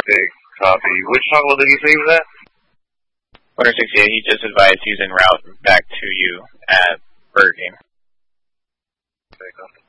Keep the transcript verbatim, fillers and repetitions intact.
Okay, copy. Which toggle did he say was that? one sixty-eight, he just advised he's en route back to you at Burger King. Okay, copy.